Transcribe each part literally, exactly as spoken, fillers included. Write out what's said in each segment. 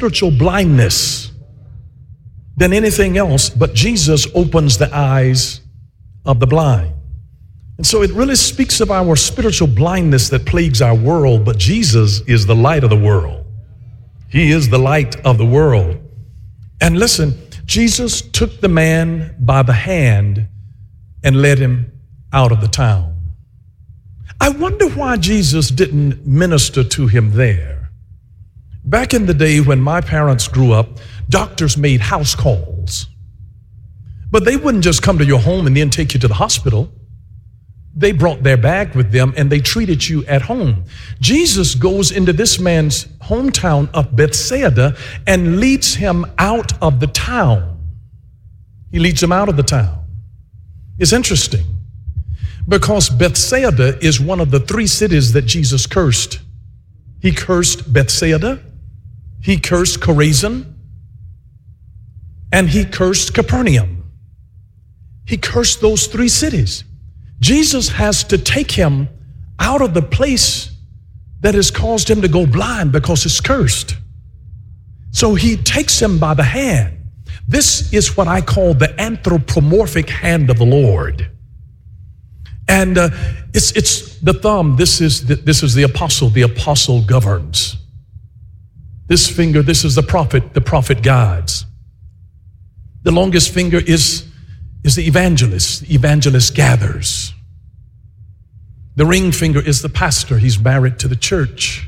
spiritual blindness than anything else, but Jesus opens the eyes of the blind. And so it really speaks of our spiritual blindness that plagues our world, but Jesus is the light of the world. He is the light of the world. And listen, Jesus took the man by the hand and led him out of the town. I wonder why Jesus didn't minister to him there. Back in the day when my parents grew up, doctors made house calls. But they wouldn't just come to your home and then take you to the hospital. They brought their bag with them and they treated you at home. Jesus goes into this man's hometown of Bethsaida and leads him out of the town. He leads him out of the town. It's interesting because Bethsaida is one of the three cities that Jesus cursed. He cursed Bethsaida, he cursed Chorazin, and he cursed Capernaum. He cursed those three cities. Jesus has to take him out of the place that has caused him to go blind because it's cursed. So he takes him by the hand. This is what I call the anthropomorphic hand of the Lord. And uh, it's, it's the thumb. This is the, this is the apostle. The apostle governs. This finger, this is the prophet. The prophet guides. The longest finger is is the evangelist. The evangelist gathers. The ring finger is the pastor. He's married to the church.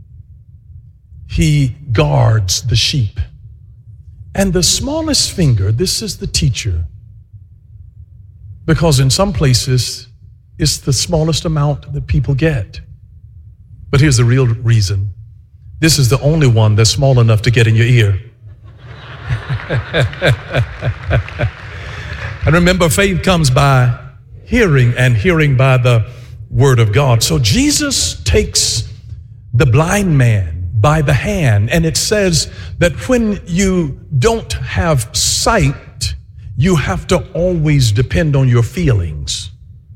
He guards the sheep. And the smallest finger, this is the teacher. Because in some places, it's the smallest amount that people get. But here's the real reason. This is the only one that's small enough to get in your ear. And remember, faith comes by hearing, and hearing by the word of God. So Jesus takes the blind man by the hand, and it says that when you don't have sight, you have to always depend on your feelings.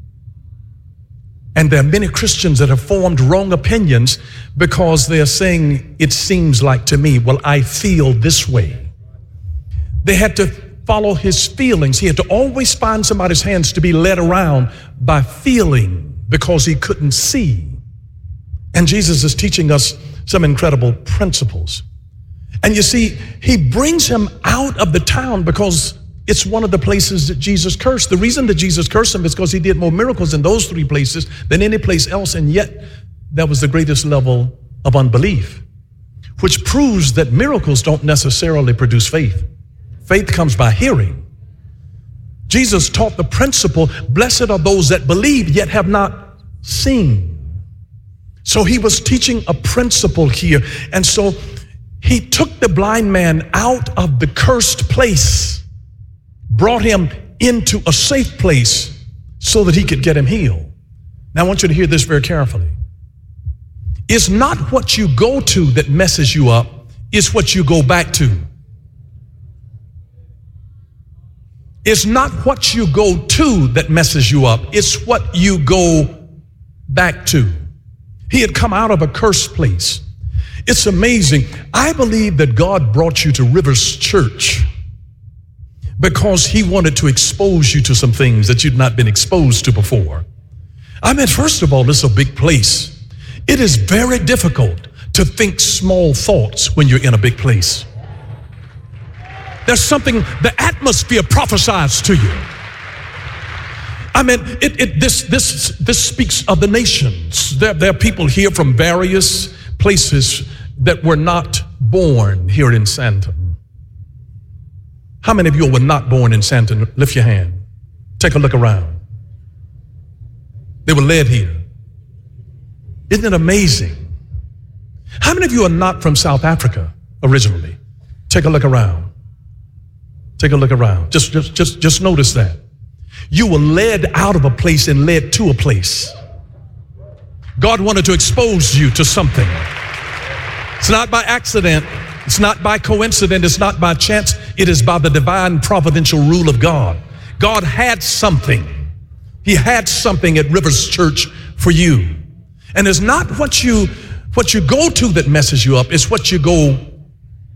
And there are many Christians that have formed wrong opinions because they're saying, it seems like to me, well, I feel this way. They had to follow his feelings. He had to always find somebody's hands to be led around by feeling because he couldn't see. And Jesus is teaching us some incredible principles. And you see, he brings him out of the town because it's one of the places that Jesus cursed. The reason that Jesus cursed him is because he did more miracles in those three places than any place else, and yet that was the greatest level of unbelief, which proves that miracles don't necessarily produce faith. Faith comes by hearing. Jesus taught the principle, blessed are those that believe yet have not seen. So he was teaching a principle here. And so he took the blind man out of the cursed place, brought him into a safe place so that he could get him healed. Now I want you to hear this very carefully. It's not what you go to that messes you up, it's what you go back to. It's not what you go to that messes you up. It's what you go back to. He had come out of a cursed place. It's amazing. I believe that God brought you to Rivers Church because he wanted to expose you to some things that you'd not been exposed to before. I mean, first of all, this is a big place. It is very difficult to think small thoughts when you're in a big place. There's something, the atmosphere prophesies to you. I mean, it, it, this, this, this speaks of the nations. There, there are people here from various places that were not born here in Santon. How many of you were not born in Santon? Lift your hand. Take a look around. They were led here. Isn't it amazing? How many of you are not from South Africa originally? Take a look around. Take a look around. Just, just, just, just notice that. You were led out of a place and led to a place. God wanted to expose you to something. It's not by accident. It's not by coincidence. It's not by chance. It is by the divine providential rule of God. God had something. He had something at Rivers Church for you. And it's not what you, what you go to that messes you up. It's what you go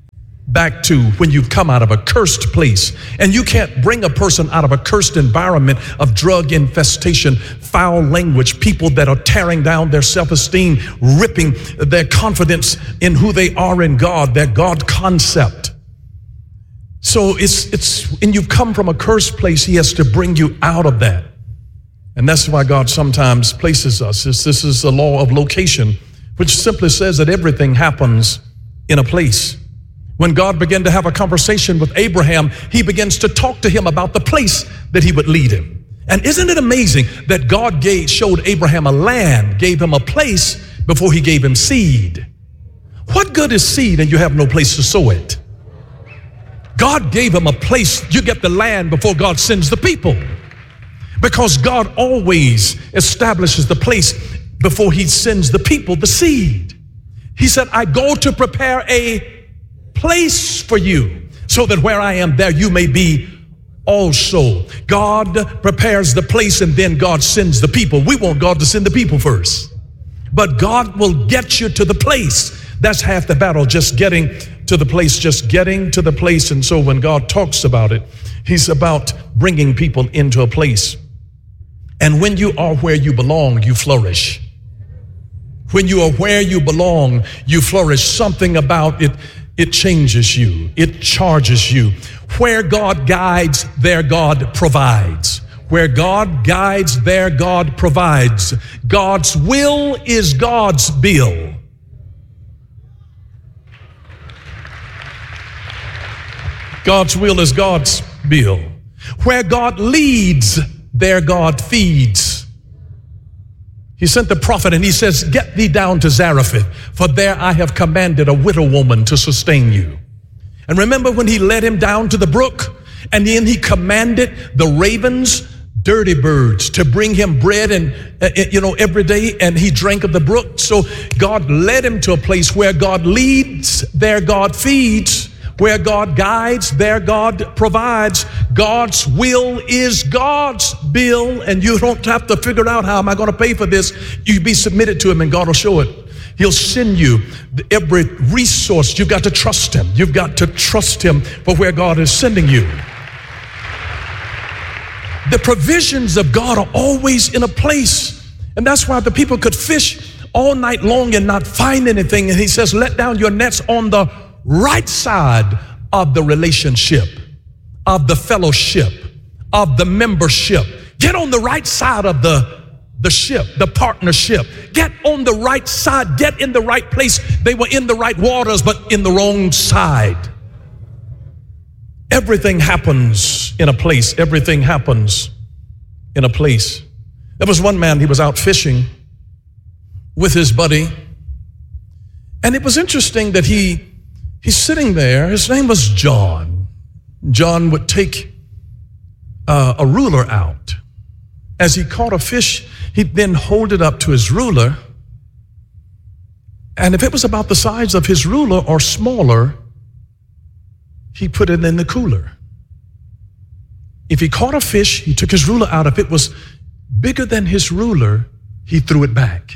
back to when you've come out of a cursed place. And you can't bring a person out of a cursed environment of drug infestation, foul language, people that are tearing down their self-esteem, ripping their confidence in who they are in God, their God concept. So it's, it's, and you've come from a cursed place, he has to bring you out of that. And that's why God sometimes places us. This, this is the law of location, which simply says that everything happens in a place. When God began to have a conversation with Abraham, he begins to talk to him about the place that he would lead him. And isn't it amazing that God gave, showed Abraham a land, gave him a place before he gave him seed? What good is seed and you have no place to sow it? God gave him a place. You get the land before God sends the people. Because God always establishes the place before he sends the people the seed. He said, I go to prepare a place for you, so that where I am, there you may be also. God prepares the place and then God sends the people. We want God to send the people first, but God will get you to the place. That's half the battle, just getting to the place, just getting to the place. And so when God talks about it, he's about bringing people into a place. And when you are where you belong, you flourish. When you are where you belong, you flourish. Something about it It changes you. It charges you. Where God guides, there God provides. Where God guides, there God provides. God's will is God's bill. God's will is God's bill. Where God leads, there God feeds. He sent the prophet and he says, get thee down to Zarephath, for there I have commanded a widow woman to sustain you. And remember when he led him down to the brook, and then he commanded the ravens, dirty birds, to bring him bread and, uh, you know, every day, and he drank of the brook. So God led him to a place where God leads, there God feeds. Where God guides, there God provides. God's will is God's bill, and you don't have to figure out how am I going to pay for this. You be submitted to him and God will show it. He'll send you every resource. You've got to trust him. You've got to trust him for where God is sending you. The provisions of God are always in a place, and that's why the people could fish all night long and not find anything. And he says, let down your nets on the right side of the relationship, of the fellowship, of the membership. Get on the right side of the, the ship, the partnership. Get on the right side. Get in the right place. They were in the right waters, but in the wrong side. Everything happens in a place. Everything happens in a place. There was one man, he was out fishing with his buddy. And it was interesting that he He's sitting there. His name was John. John would take uh, a ruler out. As he caught a fish, he'd then hold it up to his ruler. And if it was about the size of his ruler or smaller, he put it in the cooler. If he caught a fish, he took his ruler out. If it was bigger than his ruler, he threw it back.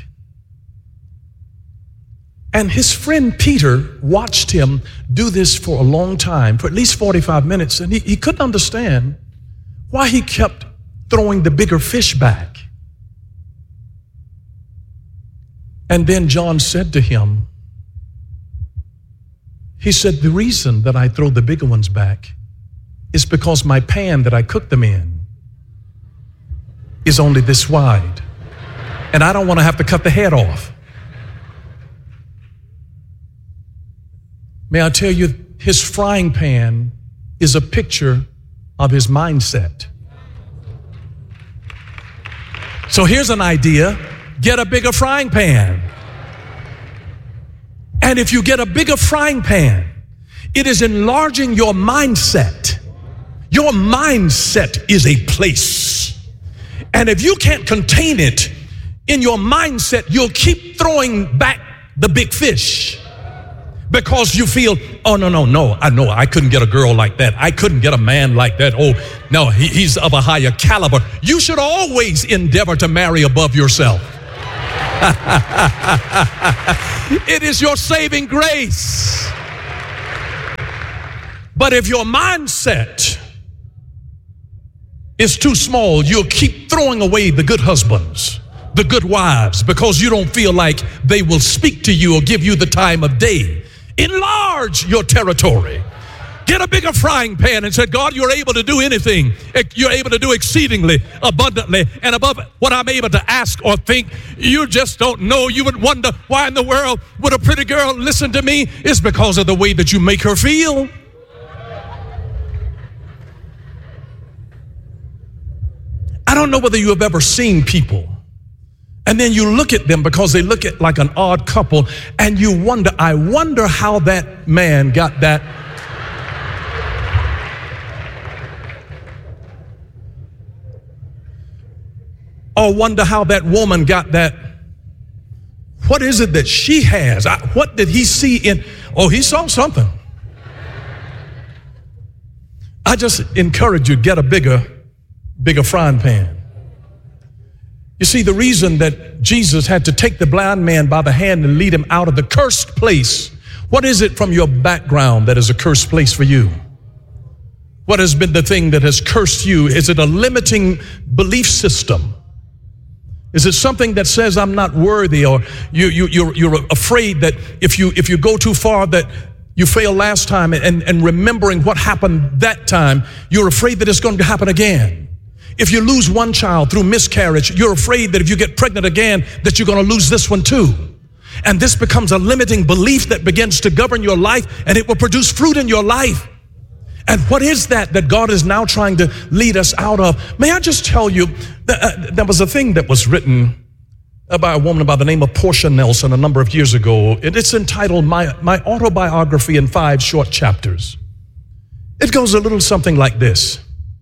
And his friend Peter watched him do this for a long time, for at least forty-five minutes, and he, he couldn't understand why he kept throwing the bigger fish back. And then John said to him, he said, the reason that I throw the bigger ones back is because my pan that I cook them in is only this wide, and I don't want to have to cut the head off. May I tell you, his frying pan is a picture of his mindset. So here's an idea. Get a bigger frying pan. And if you get a bigger frying pan, it is enlarging your mindset. Your mindset is a place. And if you can't contain it in your mindset, you'll keep throwing back the big fish. Because you feel, oh, no, no, no, I know I couldn't get a girl like that. I couldn't get a man like that. Oh, no, he, he's of a higher caliber. You should always endeavor to marry above yourself. It is your saving grace. But if your mindset is too small, you'll keep throwing away the good husbands, the good wives, because you don't feel like they will speak to you or give you the time of day. Enlarge your territory. Get a bigger frying pan and say, God, you're able to do anything. You're able to do exceedingly, abundantly, and above what I'm able to ask or think. You just don't know. You would wonder, why in the world would a pretty girl listen to me? It's because of the way that you make her feel. I don't know whether you have ever seen people, and then you look at them because they look at like an odd couple, and you wonder, I wonder how that man got that. Or wonder how that woman got that. What is it that she has? I, what did he see in? Oh, he saw something. I just encourage you, get a bigger, bigger frying pan. You see, the reason that Jesus had to take the blind man by the hand and lead him out of the cursed place, what is it from your background that is a cursed place for you? What has been the thing that has cursed you? Is it a limiting belief system? Is it something that says I'm not worthy, or you, you, you're, you're afraid that if you, if you go too far that you failed last time, and, and remembering what happened that time, you're afraid that it's going to happen again. If you lose one child through miscarriage, you're afraid that if you get pregnant again, that you're going to lose this one too. And this becomes a limiting belief that begins to govern your life, and it will produce fruit in your life. And what is that that God is now trying to lead us out of? May I just tell you, that, uh, there was a thing that was written by a woman by the name of Portia Nelson a number of years ago. And it's entitled My, My Autobiography in Five Short Chapters. It goes a little something like this.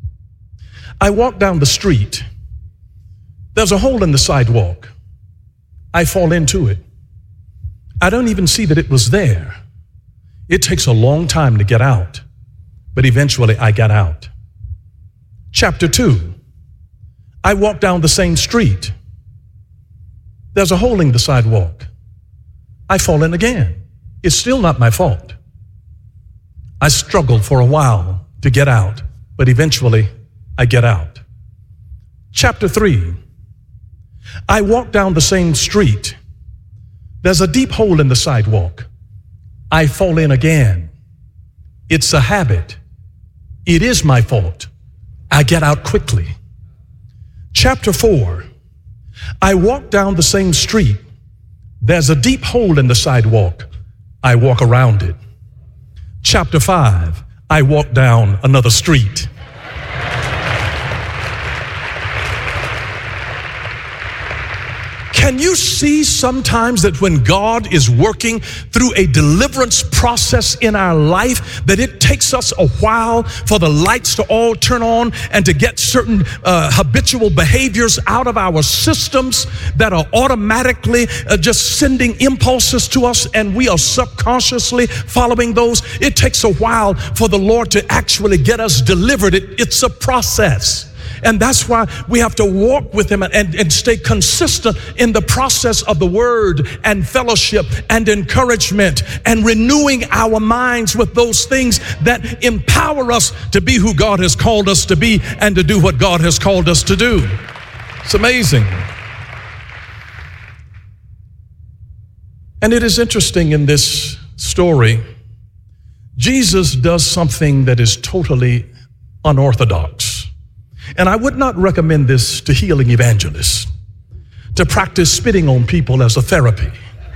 I walk down the street. There's a hole in the sidewalk. I fall into it. I don't even see that it was there. It takes a long time to get out. But eventually I got out. Chapter two, I walk down the same street. There's a hole in the sidewalk. I fall in again. It's still not my fault. I struggled for a while to get out, but eventually I get out. Chapter three, I walk down the same street. There's a deep hole in the sidewalk. I fall in again. It's a habit. It is my fault. I get out quickly. Chapter four, I walk down the same street. There's a deep hole in the sidewalk. I walk around it. Chapter five, I walk down another street. Can you see sometimes that when God is working through a deliverance process in our life, that it takes us a while for the lights to all turn on and to get certain uh, habitual behaviors out of our systems that are automatically uh, just sending impulses to us, and we are subconsciously following those? It takes a while for the Lord to actually get us delivered. It, it's a process. And that's why we have to walk with him and, and stay consistent in the process of the word and fellowship and encouragement and renewing our minds with those things that empower us to be who God has called us to be and to do what God has called us to do. It's amazing. And it is interesting in this story, Jesus does something that is totally unorthodox. And I would not recommend this to healing evangelists, to practice spitting on people as a therapy.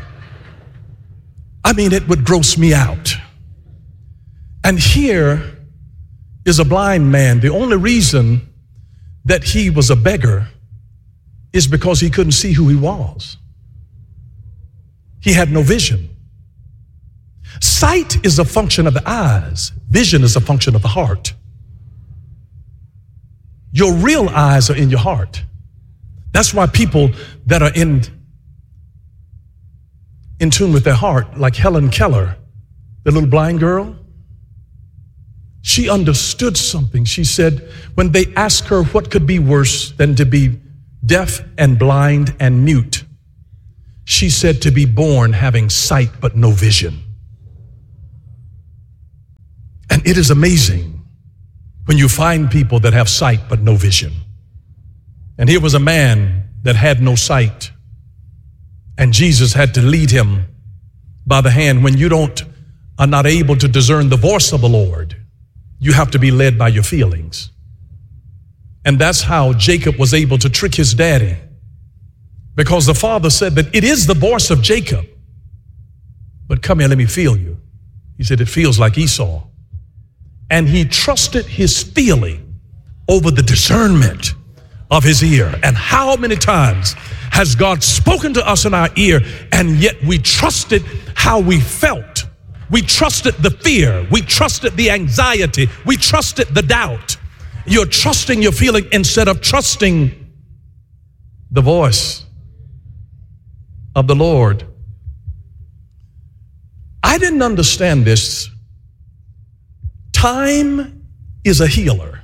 I mean, it would gross me out. And here is a blind man. The only reason that he was a beggar is because he couldn't see who he was. He had no vision. Sight is a function of the eyes. Vision is a function of the heart. Your real eyes are in your heart. That's why people that are in, in tune with their heart, like Helen Keller, the little blind girl, she understood something. She said, when they asked her what could be worse than to be deaf and blind and mute, she said to be born having sight but no vision. And it is amazing when you find people that have sight but no vision. And here was a man that had no sight, and Jesus had to lead him by the hand. When you don't are not able to discern the voice of the Lord, you have to be led by your feelings. And that's how Jacob was able to trick his daddy, because the father said that it is the voice of Jacob, but come here, let me feel you. He said, it feels like Esau. And he trusted his feeling over the discernment of his ear. And how many times has God spoken to us in our ear, and yet we trusted how we felt? We trusted the fear. We trusted the anxiety. We trusted the doubt. You're trusting your feeling instead of trusting the voice of the Lord. I didn't understand this. Time is a healer.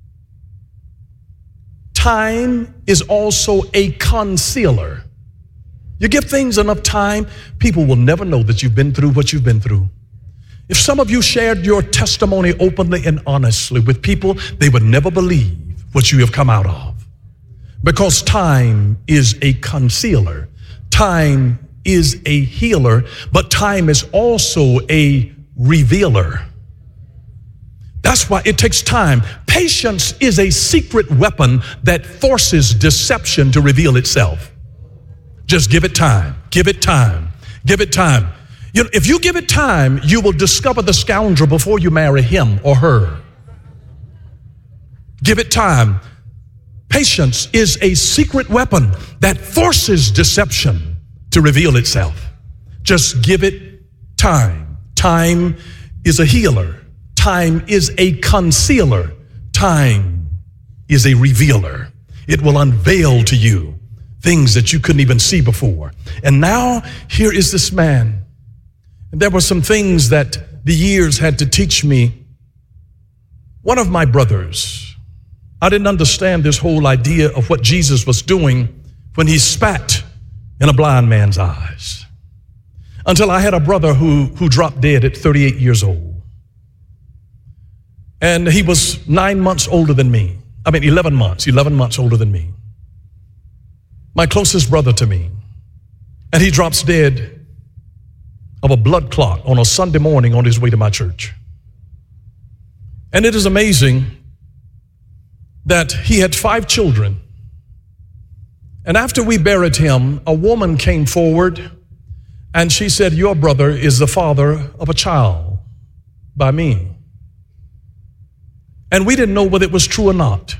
Time is also a concealer. You give things enough time, people will never know that you've been through what you've been through. If some of you shared your testimony openly and honestly with people, they would never believe what you have come out of. Because time is a concealer. Time is a healer, but time is also a revealer. That's why it takes time. Patience is a secret weapon that forces deception to reveal itself. Just give it time. Give it time. Give it time. You know, if you give it time, you will discover the scoundrel before you marry him or her. Give it time. Patience is a secret weapon that forces deception to reveal itself. Just give it time. Time is a healer. Time is a concealer. Time is a revealer. It will unveil to you things that you couldn't even see before. And now here is this man. And there were some things that the years had to teach me. One of my brothers, I didn't understand this whole idea of what Jesus was doing when he spat in a blind man's eyes, until I had a brother who, who dropped dead at thirty-eight years old. And he was nine months older than me. I mean, eleven months, eleven months older than me. My closest brother to me. And he drops dead of a blood clot on a Sunday morning on his way to my church. And it is amazing that he had five children. And after we buried him, a woman came forward and she said, your brother is the father of a child by me. And we didn't know whether it was true or not.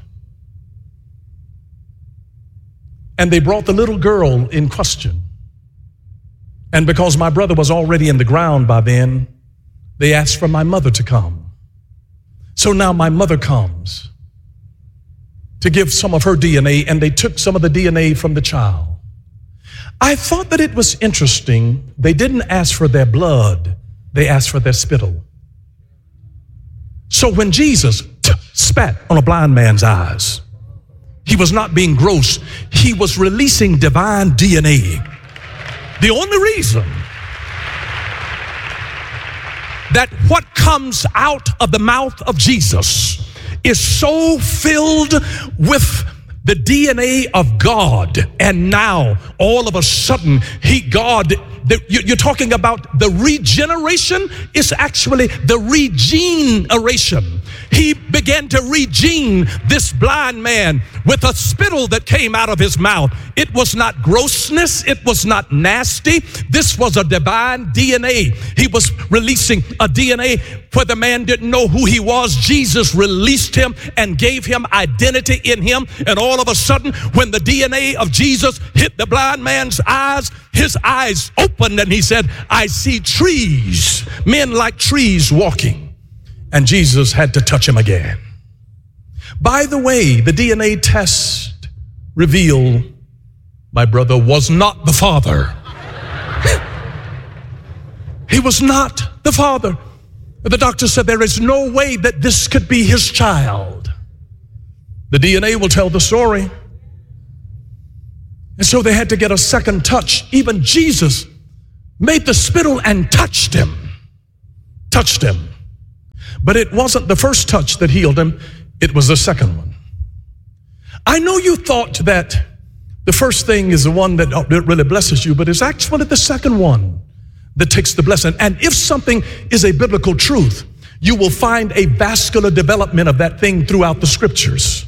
And they brought the little girl in question. And because my brother was already in the ground by then, they asked for my mother to come. So now my mother comes to give some of her D N A, and they took some of the D N A from the child. I thought that it was interesting. They didn't ask for their blood. They asked for their spittle. So when Jesus spat on a blind man's eyes, he was not being gross. He was releasing divine D N A. The only reason that what comes out of the mouth of Jesus is so filled with the D N A of God, and now all of a sudden he God the, you're talking about the regeneration is actually the regeneration. He began to regene this blind man with a spittle that came out of his mouth. It was not grossness. It was not nasty. This was a divine D N A. He was releasing a D N A where the man didn't know who he was. Jesus released him and gave him identity in him. And all of a sudden, when the D N A of Jesus hit the blind man's eyes, his eyes opened and he said, I see trees, men like trees walking. And Jesus had to touch him again. By the way, the D N A test revealed my brother was not the father. He was not the father. The doctor said there is no way that this could be his child. The D N A will tell the story. And so they had to get a second touch. Even Jesus made the spittle and touched him. Touched him. But it wasn't the first touch that healed him, it was the second one. I know you thought that the first thing is the one that really blesses you, but it's actually the second one that takes the blessing. And if something is a biblical truth, you will find a vascular development of that thing throughout the scriptures.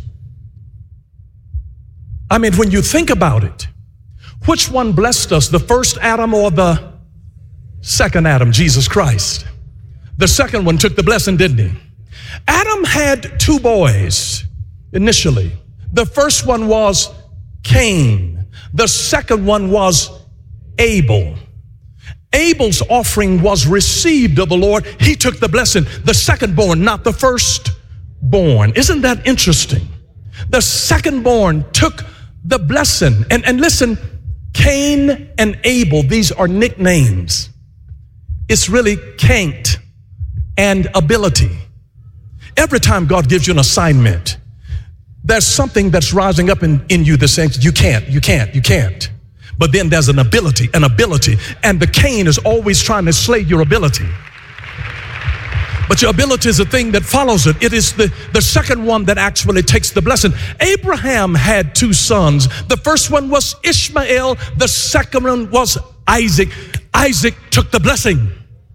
I mean, when you think about it, which one blessed us, the first Adam or the second Adam, Jesus Christ? The second one took the blessing, didn't he? Adam had two boys initially. The first one was Cain. The second one was Abel. Abel's offering was received of the Lord. He took the blessing, the secondborn, not the firstborn. Isn't that interesting? The secondborn took the blessing. And, and listen, Cain and Abel, these are nicknames. It's really can't and ability. Every time God gives you an assignment, there's something that's rising up in, in you that says, you can't, you can't, you can't. But then there's an ability, an ability. And the Cain is always trying to slay your ability. But your ability is the thing that follows it. It is the, the second one that actually takes the blessing. Abraham had two sons. The first one was Ishmael. The second one was Isaac. Isaac took the blessing.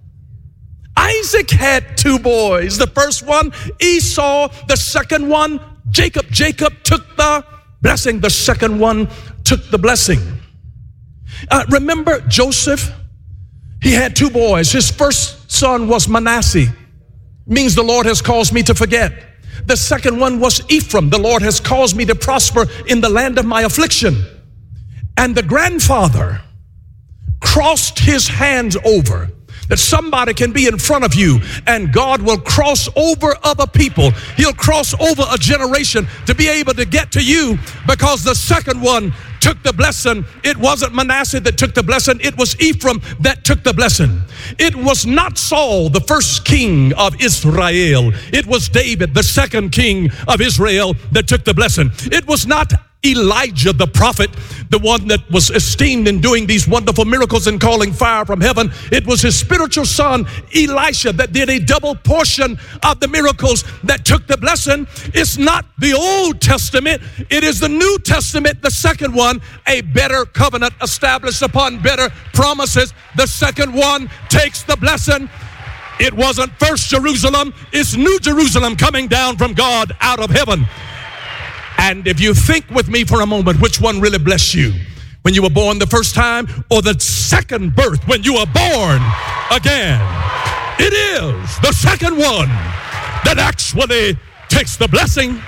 Isaac had two boys. The first one, Esau. The second one, Jacob. Jacob took the blessing. The second one took the blessing. Uh, remember Joseph? He had two boys. His first son was Manasseh. Means the Lord has caused me to forget. The second one was Ephraim. The Lord has caused me to prosper in the land of my affliction. And the grandfather crossed his hands over that somebody can be in front of you and God will cross over other people. He'll cross over a generation to be able to get to you because the second one took the blessing. It wasn't Manasseh that took the blessing. It was Ephraim that took the blessing. It was not Saul, the first king of Israel. It was David, the second king of Israel, that took the blessing. It was not Elijah the prophet, the one that was esteemed in doing these wonderful miracles and calling fire from heaven. It was his spiritual son, Elisha, that did a double portion of the miracles that took the blessing. It's not the Old Testament. It is the New Testament, the second one, a better covenant established upon better promises. The second one takes the blessing. It wasn't first Jerusalem. It's New Jerusalem coming down from God out of heaven. And if you think with me for a moment, which one really blessed you? When you were born the first time or the second birth when you were born again? It is the second one that actually takes the blessing.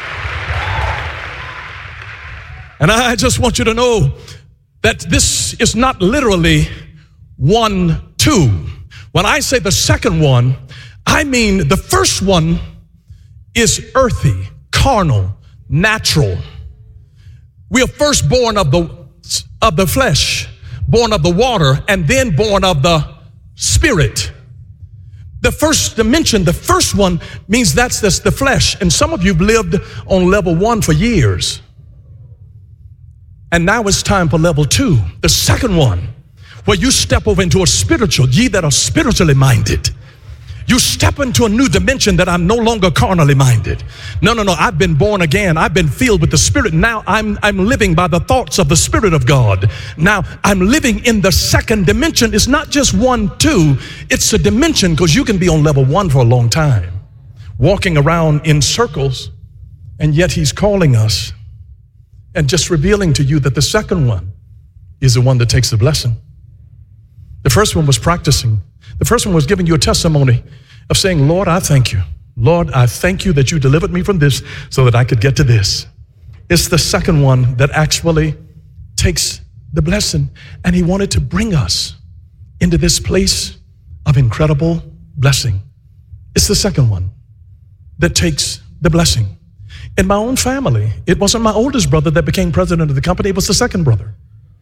And I just want you to know that this is not literally one, two. When I say the second one, I mean the first one is earthy, carnal, natural. We are first born of the of the flesh, born of the water, and then born of the spirit. The first dimension, the first one, means that's, that's the flesh. And some of you have lived on level one for years. And now it's time for level two, the second one, where you step over into a spiritual, ye that are spiritually minded. You step into a new dimension that I'm no longer carnally minded. No, no, no. I've been born again. I've been filled with the Spirit. Now I'm, I'm living by the thoughts of the Spirit of God. Now I'm living in the second dimension. It's not just one, two. It's a dimension because you can be on level one for a long time, walking around in circles, and yet He's calling us and just revealing to you that the second one is the one that takes the blessing. The first one was practicing. The first one was giving you a testimony of saying, Lord, I thank you. Lord, I thank you that you delivered me from this so that I could get to this. It's the second one that actually takes the blessing. And He wanted to bring us into this place of incredible blessing. It's the second one that takes the blessing. In my own family, it wasn't my oldest brother that became president of the company. It was the second brother.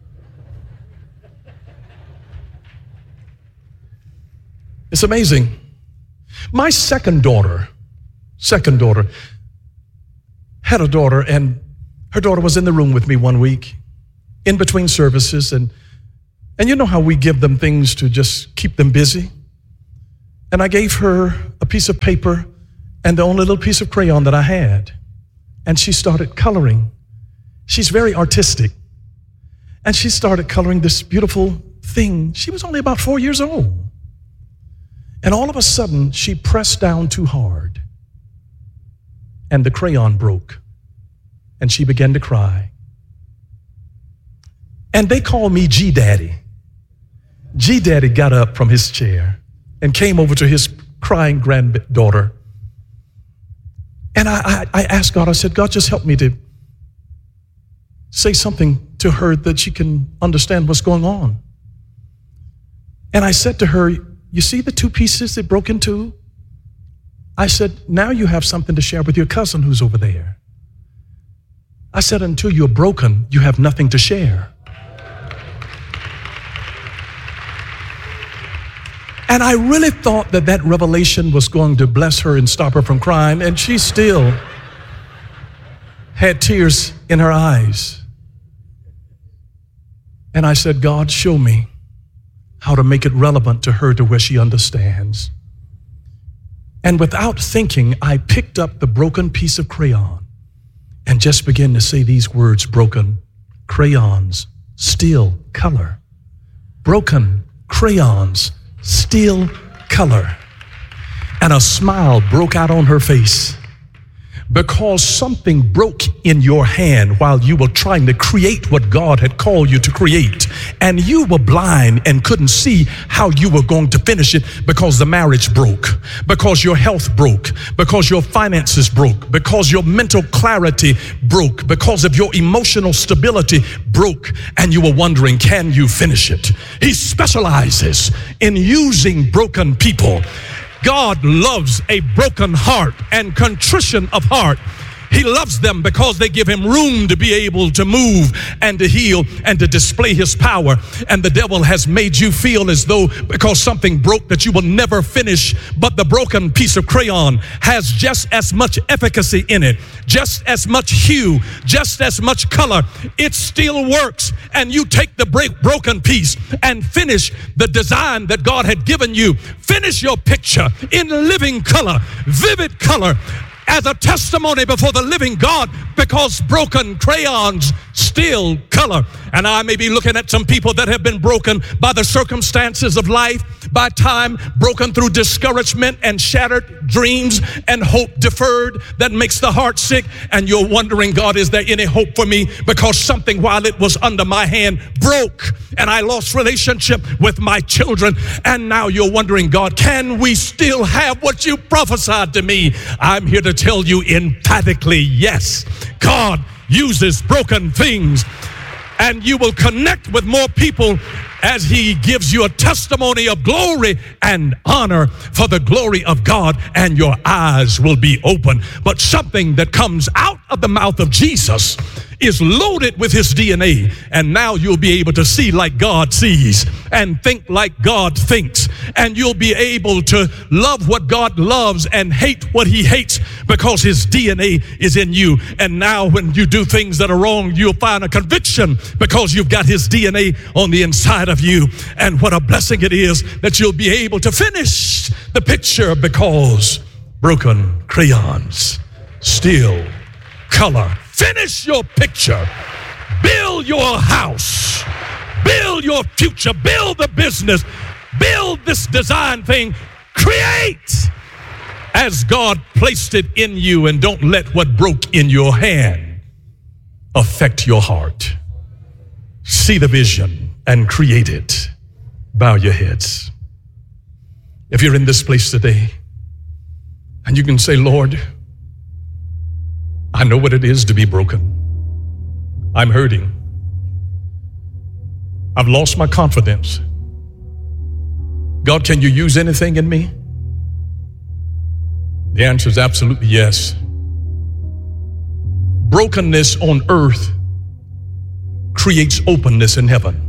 It's amazing. My second daughter, second daughter, had a daughter, and her daughter was in the room with me one week in between services, and and you know how we give them things to just keep them busy. And I gave her a piece of paper and the only little piece of crayon that I had. And she started coloring. She's very artistic. And she started coloring this beautiful thing. She was only about four years old. And all of a sudden, she pressed down too hard. And the crayon broke. And she began to cry. And they called me G-Daddy. G-Daddy got up from his chair and came over to his crying granddaughter. And I, I, I asked God, I said, God, just help me to say something to her that she can understand what's going on. And I said to her, you see the two pieces that broke in two? I said, now you have something to share with your cousin who's over there. I said, until you're broken, you have nothing to share. And I really thought that that revelation was going to bless her and stop her from crying, and she still had tears in her eyes. And I said, God, show me how to make it relevant to her to where she understands. And without thinking, I picked up the broken piece of crayon and just began to say these words: broken crayons, still color. Broken crayons, still color. And a smile broke out on her face, because something broke in your hand while you were trying to create what God had called you to create. And you were blind and couldn't see how you were going to finish it, because the marriage broke, because your health broke, because your finances broke, because your mental clarity broke, because of your emotional stability broke, and you were wondering, can you finish it? He specializes in using broken people. God loves a broken heart and contrition of heart. He loves them because they give him room to be able to move and to heal and to display his power. And the devil has made you feel as though because something broke that you will never finish. But the broken piece of crayon has just as much efficacy in it, just as much hue, just as much color. It still works. And you take the break, broken piece and finish the design that God had given you. Finish your picture in living color, vivid color, as a testimony before the living God, because broken crayons still color. And I may be looking at some people that have been broken by the circumstances of life, by time, broken through discouragement and shattered dreams and hope deferred that makes the heart sick. And you're wondering, God, is there any hope for me? Because something, while it was under my hand, broke, and I lost relationship with my children. And now you're wondering, God, can we still have what you prophesied to me? I'm here to tell you emphatically, yes, God uses broken things, and you will connect with more people as he gives you a testimony of glory and honor for the glory of God, and your eyes will be open. But something that comes out of the mouth of Jesus is loaded with his D N A, and now you'll be able to see like God sees and think like God thinks, and you'll be able to love what God loves and hate what he hates, because his D N A is in you. And now when you do things that are wrong, you'll find a conviction because you've got his D N A on the inside of you. And what a blessing it is that you'll be able to finish the picture, because broken crayons still color. Finish your picture. Build your house. Build your future. Build the business. Build this design thing. Create as God placed it in you, and don't let what broke in your hand affect your heart. See the vision and create it. Bow your heads. If you're in this place today and you can say, Lord, I know what it is to be broken. I'm hurting. I've lost my confidence. God, can you use anything in me? The answer is absolutely yes. Brokenness on earth creates openness in heaven.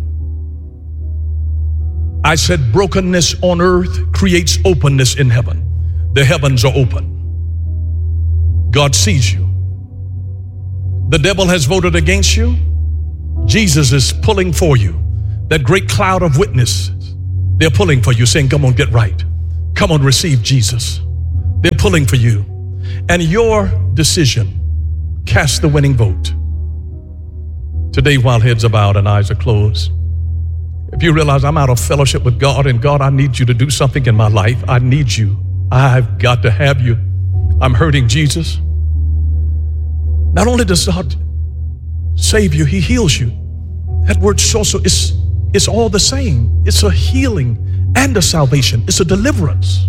I said brokenness on earth creates openness in heaven. The heavens are open. God sees you. The devil has voted against you. Jesus is pulling for you. That great cloud of witnesses, they're pulling for you, saying, come on, get right. Come on, receive Jesus. They're pulling for you. And your decision, cast the winning vote. Today, while heads are bowed and eyes are closed, if you realize I'm out of fellowship with God, and God, I need you to do something in my life. I need you. I've got to have you. I'm hurting, Jesus. Not only does God save you, he heals you. That word sozo is, is all the same. It's a healing and a salvation. It's a deliverance.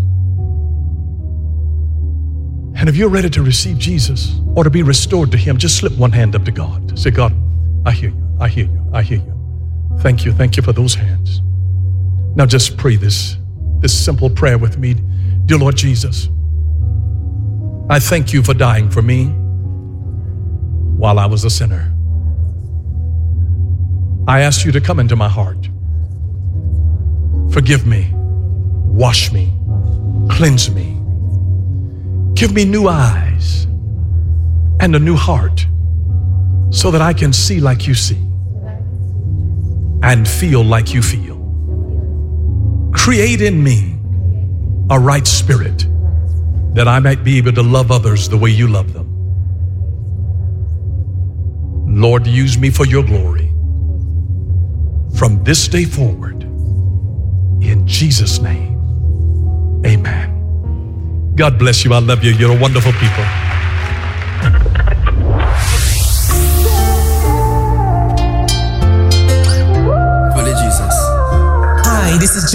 And if you're ready to receive Jesus or to be restored to him, just slip one hand up to God. Say, God, I hear you. I hear you. I hear you. Thank you. Thank you for those hands. Now just pray this, this simple prayer with me. Dear Lord Jesus, I thank you for dying for me while I was a sinner. I ask you to come into my heart. Forgive me, wash me, cleanse me. Give me new eyes and a new heart so that I can see like you see and feel like you feel. Create in me a right spirit that I might be able to love others the way you love them. Lord, use me for your glory from this day forward. In Jesus' name, amen. God bless you. I love you. You're a wonderful people. Hi, this is